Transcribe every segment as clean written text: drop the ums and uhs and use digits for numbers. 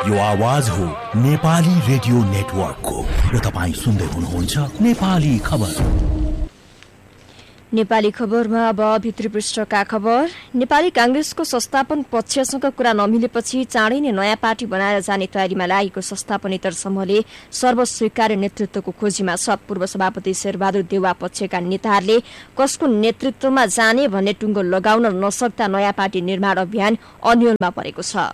यो आवाज हो नेपाली रेडियो नेटवर्कको र तपाईं सुन्दै हुनुहुन्छ नेपाली खबर। नेपाली खबरमा अब भित्री पृष्ठका खबर। नेपाली कांग्रेसको संस्थापन पक्षसँग कुरा नमिलेपछि चाँडै नै नयाँ पार्टी बनाएर जाने तयारीमा लागेको संस्थापनेतर समूहले सर्वस्वीकार्य नेतृत्वको खोजीमा छ। पूर्व सभापति शेरबहादुर देउवा पक्षका नेताहरूले कसको नेतृत्वमा जाने भन्ने टुङ्गो लगाउन नसक्दा नयाँ पार्टी निर्माण अभियान अन्योलमा परेको छ।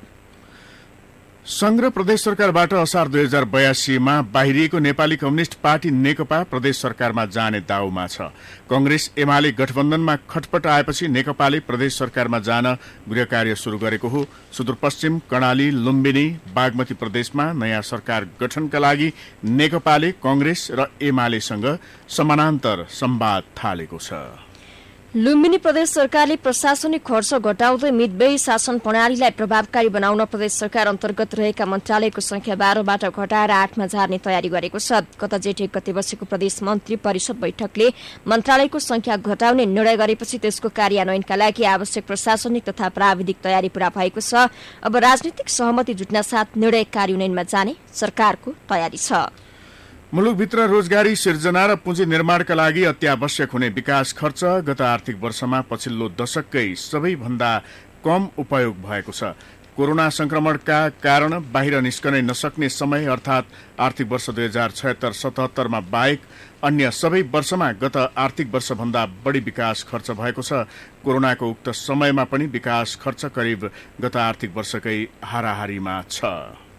संघ र प्रदेश सरकारबाट असार 2082 मा बाहिरिएको नेपाली कम्युनिष्ट पार्टी नेकपा प्रदेश सरकारमा जाने दाउमा छ। कांग्रेस एमाले गठबन्धनमा खटपट आएपछि नेकपाले प्रदेश सरकारमा जान गृहकार्य शुरू गरेको हो। सुदूरपश्चिम कर्णाली, लुम्बिनी, बागमती प्रदेशमा नयाँ सरकार गठनका लागि नेकपाले कांग्रेस र एमालेसँग समानान्तर संवाद थालेको छ। लुम्बिनी प्रदेश सरकारले प्रशासनिक खर्च घटाउँदै मितव्ययी शासन प्रणालीलाई प्रभावकारी बनाउन प्रदेश सरकार अन्तर्गत रहेका मन्त्रालयको संख्या 12बाट घटाएर 8मा झार्ने तयारी गरेको छ। गत जेठ 1 गते बसेको प्रदेश मन्त्री परिषद बैठकले मन्त्रालयको संख्या घटाउने निर्णय गरेपछि त्यसको कार्यान्वयनका लागि आवश्यक प्रशासनिक तथा प्राविधिक तयारी पूरा भएको छ। अब राजनीतिक सहमति जुट्न साथ निर्णय कार्यान्वयनमा जाने सरकारको तयारी छ। मुलुकभित्र रोजगारी सिर्जना र पुँजी निर्माणका लागि अत्यावश्यक हुने विकास खर्च गत आर्थिक वर्षमा पछिल्लो दशककै सबैभन्दा कम उपयोग भएको छ। कोरोना संक्रमणका कारण बाहिर निस्कनै नसक्ने समय अर्थात आर्थिक वर्ष 2076-77 मा बाहेक अन्य सबै वर्षमा गत आर्थिक वर्षभन्दा बढी विकास खर्च भएको छ। कोरोनाको उक्त समयमा पनि विकास खर्च करिब गत आर्थिक वर्षकै हाराहारीमा छ।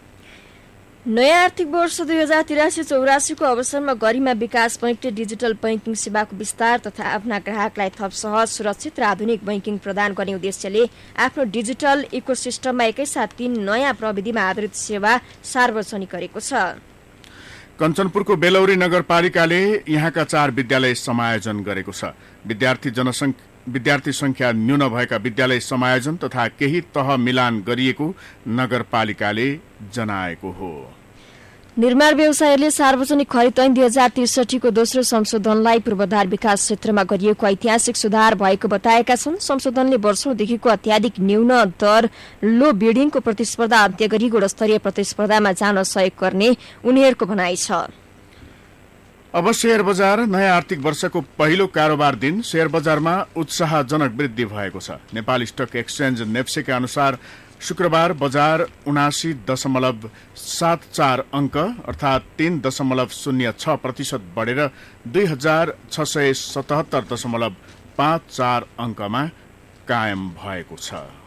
नयाँ आर्थिक वर्ष 2083-84 को अवसरमा गरिमा विकास बैंकले डिजिटल बैंकिङ सेवाको विस्तार तथा आफ्ना ग्राहकलाई थप सहज, सुरक्षित र आधुनिक बैंकिङ प्रदान गर्ने उद्देश्यले आफ्नो डिजिटल इकोसिस्टममा एकैसाथ 3 नयाँ प्रविधिमा आधारित सेवा सार्वजनिक गरेको छ। कञ्चनपुरको बेलौरी नगरपालिकाले यहाँका 4 विद्यालय समायोजन गरेको छ। विद्यार्थी संख्या न्यून भएका विद्यालय समायोजन तथा केही तह मिलान गरिएको नगरपालिकाले जनाएको हो। निर्माण व्यवसायीहरूले सार्वजनिक खरिद ऐन 2063 को दोस्रो संशोधनलाई पूर्वाधार विकास क्षेत्रमा गरिएको ऐतिहासिक सुधार भएको बताएका छन्। संशोधनले वर्षौंदेखिको अत्याधिक न्यून दर लो बिडिङको प्रतिस्पर्धा अन्त्य गरी गुणस्तरीय प्रतिस्पर्धामा जान सहयोग गर्ने उनीहरूको भनाइ छ। अब शेयर बजार। नयाँ आर्थिक वर्षको पहिलो कारोबार दिन शेयर बजारमा उत्साहजनक वृद्धि भएको छ। नेपाल स्टक एक्सचेन्ज नेप्सेका अनुसार शुक्रबार बजार 79.74 अंक अर्थात 3.06% बढेर 2677.54 अंकमा कायम भएको छ।